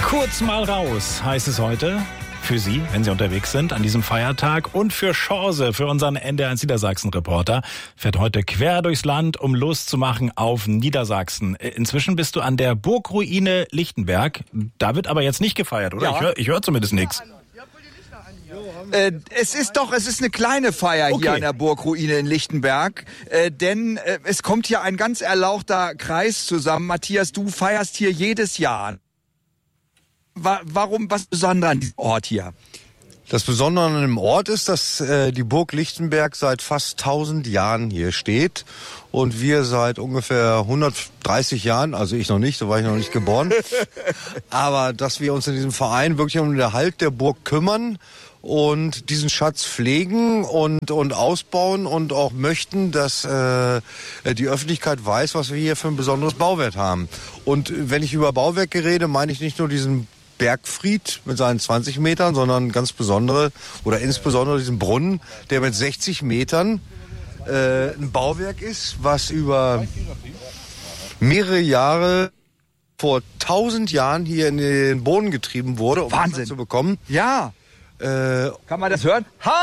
Kurz mal raus heißt es heute. Für Sie, wenn Sie unterwegs sind an diesem Feiertag, und für Chance, für unseren NDR1 Niedersachsen-Reporter, fährt heute quer durchs Land, um Lust zu machen auf Niedersachsen. Inzwischen bist du an der Burgruine Lichtenberg. Da wird aber jetzt nicht gefeiert, oder? Ja. Ich hör zumindest nichts. Es ist eine kleine Feier hier an der Burgruine in Lichtenberg, denn es kommt hier ein ganz erlauchter Kreis zusammen. Matthias, du feierst hier jedes Jahr. Warum, was Besonderes an diesem Ort hier? Das Besondere an dem Ort ist, dass die Burg Lichtenberg seit fast 1000 Jahren hier steht und wir seit ungefähr 130 Jahren, also ich noch nicht, da war ich noch nicht geboren, aber dass wir uns in diesem Verein wirklich um den Erhalt der Burg kümmern und diesen Schatz pflegen und ausbauen und auch möchten, dass die Öffentlichkeit weiß, was wir hier für ein besonderes Bauwerk haben. Und wenn ich über Bauwerke rede, meine ich nicht nur diesen Bergfried mit seinen 20 Metern, sondern ganz besondere oder insbesondere diesen Brunnen, der mit 60 Metern ein Bauwerk ist, was über mehrere Jahre vor 1000 Jahren hier in den Boden getrieben wurde, um Wahnsinn Wasser zu bekommen. Ja. Kann man das hören?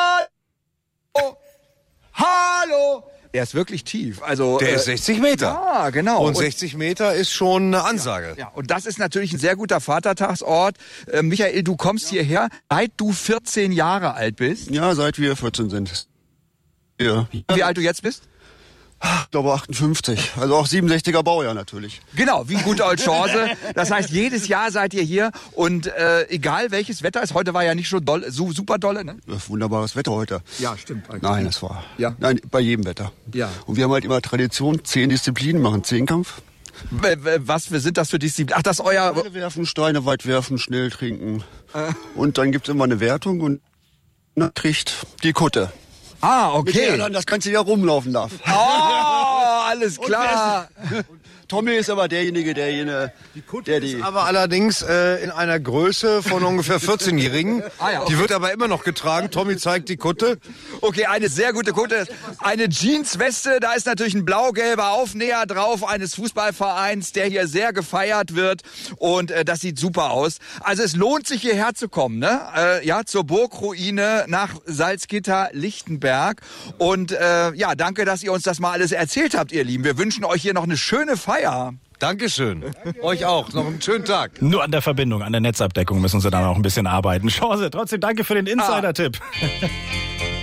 Hallo! Hallo! Der ist wirklich tief. Also, Der ist 60 Meter. Ja, genau. Und 60 Meter ist schon eine Ansage. Ja, und das ist natürlich ein sehr guter Vatertagsort. Michael, du kommst hierher, seit du 14 Jahre alt bist. Ja, seit wir 14 sind. Ja. Wie alt du jetzt bist? Ich glaube 58. Also auch 67er Baujahr natürlich. Genau, wie gute alte Chance. Das heißt, jedes Jahr seid ihr hier und egal welches Wetter ist, heute war ja nicht schon doll, so super dolle, ne? Ja, wunderbares Wetter heute. Ja, stimmt. Eigentlich. Nein, das war. Ja. Nein, bei jedem Wetter. Ja. Und wir haben halt immer Tradition, 10 Disziplinen, machen 10-Kampf. Was sind das für Disziplinen? Ach, das ist euer... Steine werfen, Steine weit werfen, schnell trinken. Und dann gibt's immer eine Wertung und dann kriegt die Kutte. Ah, Mit der okay. dann das ganze Jahr rumlaufen darf. Oh, alles klar. Tommy ist aber derjenige, der die... Aber allerdings in einer Größe von ungefähr 14-Jährigen. Ah ja, okay. Die wird aber immer noch getragen. Tommy zeigt die Kutte. Okay, eine sehr gute Kutte. Eine Jeansweste, da ist natürlich ein blau-gelber Aufnäher drauf eines Fußballvereins, der hier sehr gefeiert wird. Und das sieht super aus. Also es lohnt sich hierher zu kommen, ne? Ja, zur Burgruine nach Salzgitter-Lichtenberg. Und ja, danke, dass ihr uns das mal alles erzählt habt, ihr Lieben. Wir wünschen euch hier noch eine schöne Feier. Dankeschön. Euch auch. Noch einen schönen Tag. Nur an der Verbindung, an der Netzabdeckung müssen Sie da noch ein bisschen arbeiten. Chance, trotzdem danke für den Insider-Tipp.